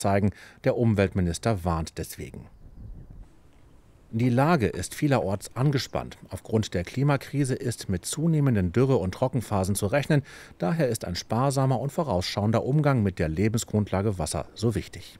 zeigen. Der Umweltminister warnt deswegen. Die Lage ist vielerorts angespannt. Aufgrund der Klimakrise ist mit zunehmenden Dürre- und Trockenphasen zu rechnen. Daher ist ein sparsamer und vorausschauender Umgang mit der Lebensgrundlage Wasser so wichtig.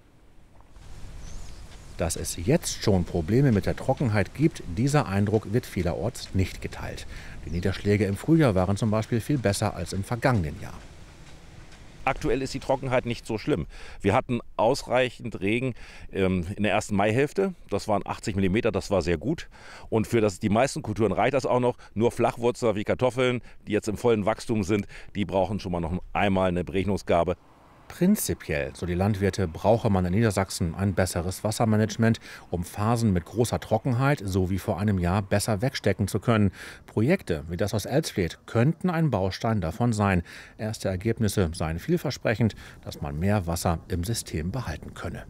Dass es jetzt schon Probleme mit der Trockenheit gibt, dieser Eindruck wird vielerorts nicht geteilt. Die Niederschläge im Frühjahr waren zum Beispiel viel besser als im vergangenen Jahr. Aktuell ist die Trockenheit nicht so schlimm. Wir hatten ausreichend Regen in der ersten Maihälfte. Das waren 80 mm, das war sehr gut. Und für die meisten Kulturen reicht das auch noch. Nur Flachwurzler wie Kartoffeln, die jetzt im vollen Wachstum sind, die brauchen schon mal noch einmal eine Beregnungsgabe. Prinzipiell, so die Landwirte, brauche man in Niedersachsen ein besseres Wassermanagement, um Phasen mit großer Trockenheit, so wie vor einem Jahr, besser wegstecken zu können. Projekte wie das aus Elsfleth könnten ein Baustein davon sein. Erste Ergebnisse seien vielversprechend, dass man mehr Wasser im System behalten könne.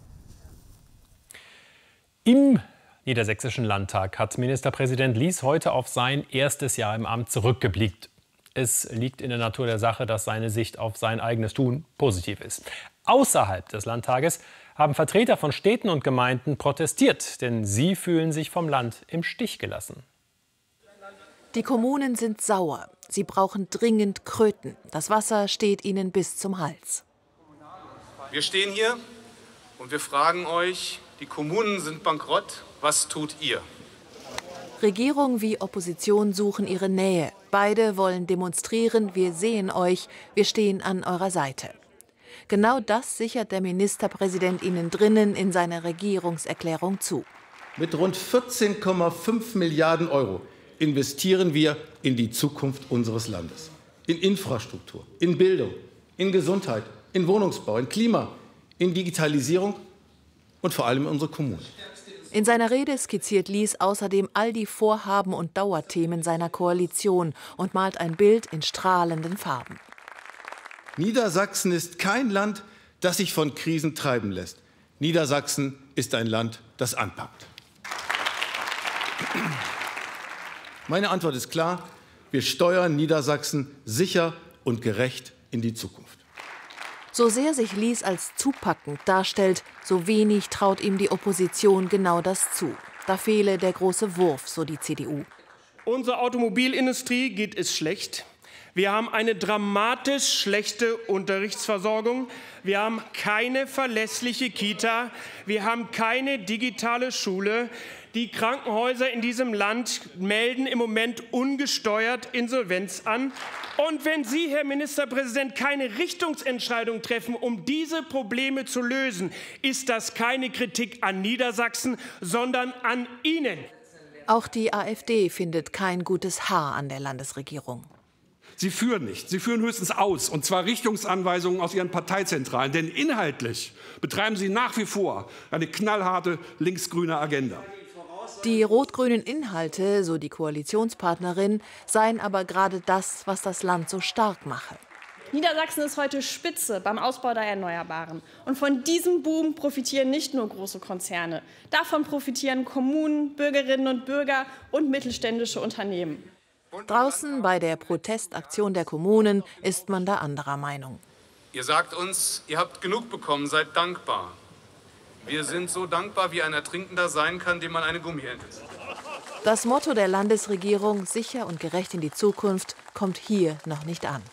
Im Niedersächsischen Landtag hat Ministerpräsident Lies heute auf sein erstes Jahr im Amt zurückgeblickt. Es liegt in der Natur der Sache, dass seine Sicht auf sein eigenes Tun positiv ist. Außerhalb des Landtages haben Vertreter von Städten und Gemeinden protestiert, denn sie fühlen sich vom Land im Stich gelassen. Die Kommunen sind sauer. Sie brauchen dringend Kröten. Das Wasser steht ihnen bis zum Hals. Wir stehen hier und wir fragen euch, die Kommunen sind bankrott, was tut ihr? Regierung wie Opposition suchen ihre Nähe. Beide wollen demonstrieren, wir sehen euch, wir stehen an eurer Seite. Genau das sichert der Ministerpräsident ihnen drinnen in seiner Regierungserklärung zu. Mit rund 14,5 Milliarden Euro investieren wir in die Zukunft unseres Landes. In Infrastruktur, in Bildung, in Gesundheit, in Wohnungsbau, in Klima, in Digitalisierung und vor allem in unsere Kommunen. In seiner Rede skizziert Lies außerdem all die Vorhaben und Dauerthemen seiner Koalition und malt ein Bild in strahlenden Farben. Niedersachsen ist kein Land, das sich von Krisen treiben lässt. Niedersachsen ist ein Land, das anpackt. Meine Antwort ist klar: Wir steuern Niedersachsen sicher und gerecht in die Zukunft. So sehr sich Lies als zupackend darstellt, so wenig traut ihm die Opposition genau das zu. Da fehle der große Wurf, so die CDU. Unserer Automobilindustrie geht es schlecht. Wir haben eine dramatisch schlechte Unterrichtsversorgung. Wir haben keine verlässliche Kita. Wir haben keine digitale Schule. Die Krankenhäuser in diesem Land melden im Moment ungesteuert Insolvenz an. Und wenn Sie, Herr Ministerpräsident, keine Richtungsentscheidung treffen, um diese Probleme zu lösen, ist das keine Kritik an Niedersachsen, sondern an Ihnen. Auch die AfD findet kein gutes Haar an der Landesregierung. Sie führen nicht. Sie führen höchstens aus, und zwar Richtungsanweisungen aus Ihren Parteizentralen. Denn inhaltlich betreiben Sie nach wie vor eine knallharte linksgrüne Agenda. Die rot-grünen Inhalte, so die Koalitionspartnerin, seien aber gerade das, was das Land so stark mache. Niedersachsen ist heute Spitze beim Ausbau der Erneuerbaren. Und von diesem Boom profitieren nicht nur große Konzerne. Davon profitieren Kommunen, Bürgerinnen und Bürger und mittelständische Unternehmen. Draußen bei der Protestaktion der Kommunen ist man da anderer Meinung. Ihr sagt uns, ihr habt genug bekommen, seid dankbar. Wir sind so dankbar, wie ein Ertrinkender sein kann, dem man eine Gummiente zieht. Das Motto der Landesregierung, sicher und gerecht in die Zukunft, kommt hier noch nicht an.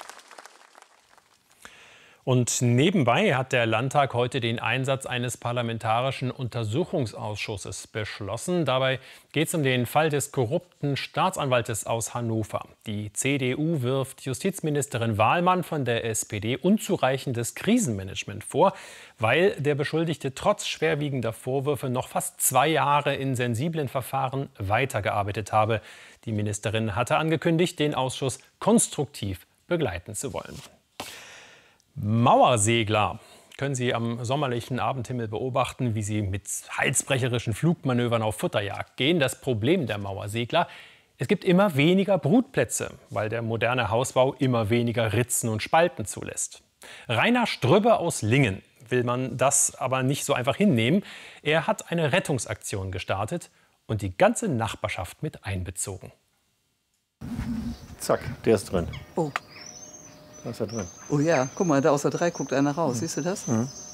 Und nebenbei hat der Landtag heute den Einsatz eines parlamentarischen Untersuchungsausschusses beschlossen. Dabei geht es um den Fall des korrupten Staatsanwaltes aus Hannover. Die CDU wirft Justizministerin Wahlmann von der SPD unzureichendes Krisenmanagement vor, weil der Beschuldigte trotz schwerwiegender Vorwürfe noch fast 2 Jahre in sensiblen Verfahren weitergearbeitet habe. Die Ministerin hatte angekündigt, den Ausschuss konstruktiv begleiten zu wollen. Mauersegler können Sie am sommerlichen Abendhimmel beobachten, wie sie mit halsbrecherischen Flugmanövern auf Futterjagd gehen. Das Problem der Mauersegler: Es gibt immer weniger Brutplätze, weil der moderne Hausbau immer weniger Ritzen und Spalten zulässt. Rainer Strübbe aus Lingen will man das aber nicht so einfach hinnehmen. Er hat eine Rettungsaktion gestartet und die ganze Nachbarschaft mit einbezogen. Zack, der ist drin. Oh. Da ist er drin. Oh ja, guck mal, da aus der 3 guckt einer raus. Siehst du das? Mhm.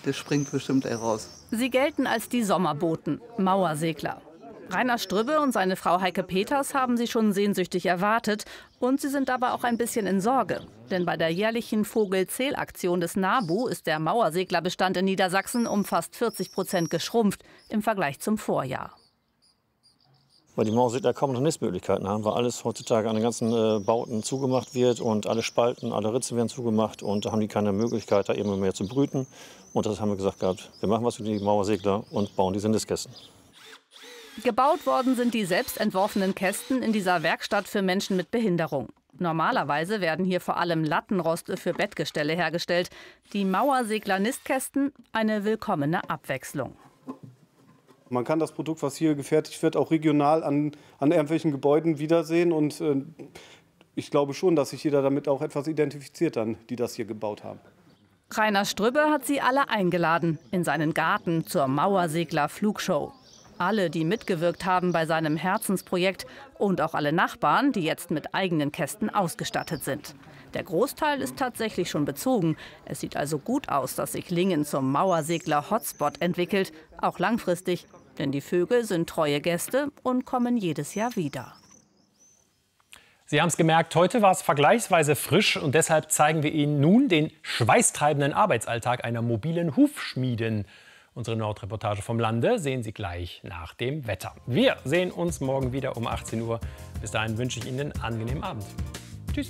der springt bestimmt raus. Sie gelten als die Sommerboten, Mauersegler. Rainer Strübbe und seine Frau Heike Peters haben sie schon sehnsüchtig erwartet. Und sie sind aber auch ein bisschen in Sorge. Denn bei der jährlichen Vogelzählaktion des NABU ist der Mauerseglerbestand in Niedersachsen um fast 40% geschrumpft im Vergleich zum Vorjahr. Weil die Mauersegler kaum noch Nistmöglichkeiten haben, weil alles heutzutage an den ganzen Bauten zugemacht wird und alle Spalten, alle Ritzen werden zugemacht und da haben die keine Möglichkeit, da eben mehr zu brüten. Und das haben wir gesagt gehabt, wir machen was für die Mauersegler und bauen diese Nistkästen. Gebaut worden sind die selbst entworfenen Kästen in dieser Werkstatt für Menschen mit Behinderung. Normalerweise werden hier vor allem Lattenroste für Bettgestelle hergestellt. Die Mauersegler-Nistkästen eine willkommene Abwechslung. Man kann das Produkt, was hier gefertigt wird, auch regional an irgendwelchen Gebäuden wiedersehen. Und ich glaube schon, dass sich jeder damit auch etwas identifiziert, dann, die das hier gebaut haben. Rainer Strübbe hat sie alle eingeladen in seinen Garten zur Mauersegler-Flugshow. Alle, die mitgewirkt haben bei seinem Herzensprojekt und auch alle Nachbarn, die jetzt mit eigenen Kästen ausgestattet sind. Der Großteil ist tatsächlich schon bezogen. Es sieht also gut aus, dass sich Lingen zum Mauersegler-Hotspot entwickelt, auch langfristig. Denn die Vögel sind treue Gäste und kommen jedes Jahr wieder. Sie haben es gemerkt, heute war es vergleichsweise frisch und deshalb zeigen wir Ihnen nun den schweißtreibenden Arbeitsalltag einer mobilen Hufschmiedin. Unsere Nordreportage vom Lande sehen Sie gleich nach dem Wetter. Wir sehen uns morgen wieder um 18 Uhr. Bis dahin wünsche ich Ihnen einen angenehmen Abend. Tschüss.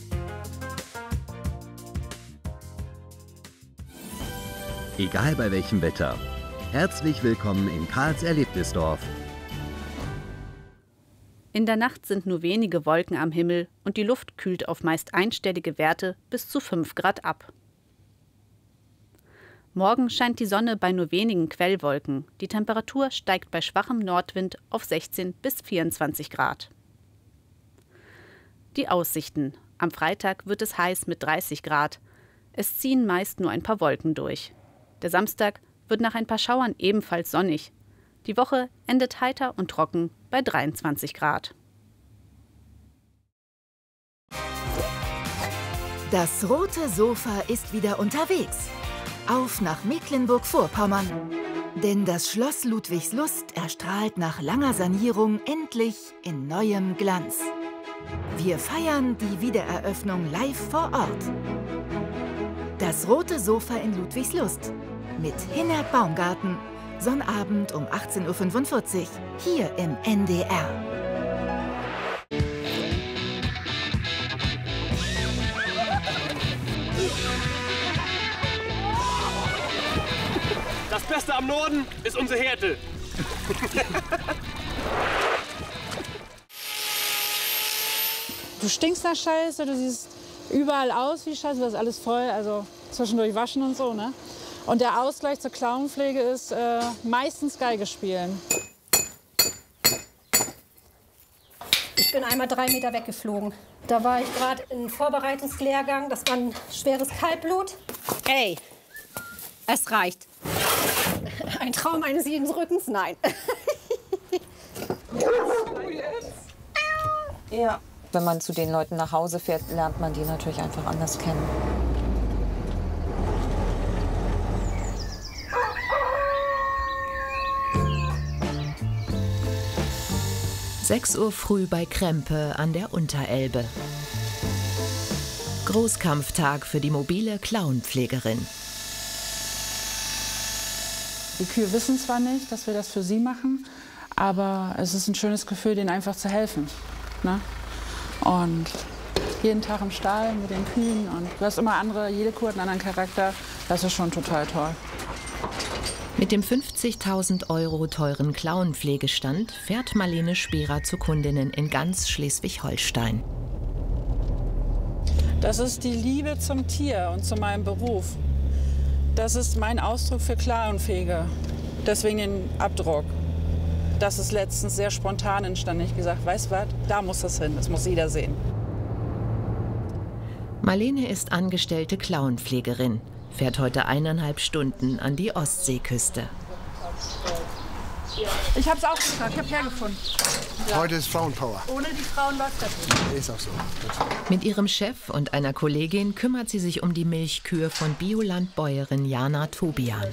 Egal bei welchem Wetter. Herzlich willkommen in Karls Erlebnisdorf. In der Nacht sind nur wenige Wolken am Himmel und die Luft kühlt auf meist einstellige Werte bis zu 5 Grad ab. Morgen scheint die Sonne bei nur wenigen Quellwolken. Die Temperatur steigt bei schwachem Nordwind auf 16 bis 24 Grad. Die Aussichten. Am Freitag wird es heiß mit 30 Grad. Es ziehen meist nur ein paar Wolken durch. Der Samstag wird nach ein paar Schauern ebenfalls sonnig. Die Woche endet heiter und trocken bei 23 Grad. Das rote Sofa ist wieder unterwegs. Auf nach Mecklenburg-Vorpommern. Denn das Schloss Ludwigslust erstrahlt nach langer Sanierung endlich in neuem Glanz. Wir feiern die Wiedereröffnung live vor Ort. Das rote Sofa in Ludwigslust mit Hinnerk Baumgarten. Sonnabend um 18:45 Uhr hier im NDR. Das Beste am Norden ist unsere Härte. Du stinkst nach Scheiße, du siehst überall aus wie Scheiße, das ist alles voll, also zwischendurch waschen und so, ne? Und der Ausgleich zur Klauenpflege ist meistens Geige spielen. Ich bin einmal 3 Meter weggeflogen. Da war ich gerade im Vorbereitungslehrgang, das war ein schweres Kaltblut. Ey, es reicht. Ein Traum eines jeden Rückens? Nein. Ja. Wenn man zu den Leuten nach Hause fährt, lernt man die natürlich einfach anders kennen. (6 Uhr früh bei Krempe an der Unterelbe. Großkampftag für die mobile Klauenpflegerin. Die Kühe wissen zwar nicht, dass wir das für sie machen, aber es ist ein schönes Gefühl, denen einfach zu helfen. Ne? Und jeden Tag im Stall mit den Kühen und du hast immer andere, jede Kuh hat einen anderen Charakter. Das ist schon total toll. Mit dem 50.000 € teuren Klauenpflegestand fährt Marlene Sperer zu Kundinnen in ganz Schleswig-Holstein. Das ist die Liebe zum Tier und zu meinem Beruf. Das ist mein Ausdruck für Klauenpflege. Deswegen den Abdruck. Das ist letztens sehr spontan entstanden. Ich gesagt, weißt du was, da muss das hin, das muss jeder sehen. Marlene ist angestellte Klauenpflegerin, fährt heute 1,5 Stunden an die Ostseeküste. Ich habe es auch gesagt, ich habe hergefunden. Ja. Heute ist Frauenpower. Ohne die Frauen läuft das nicht. Ist auch so. Mit ihrem Chef und einer Kollegin kümmert sie sich um die Milchkühe von Biolandbäuerin Jana Tobian.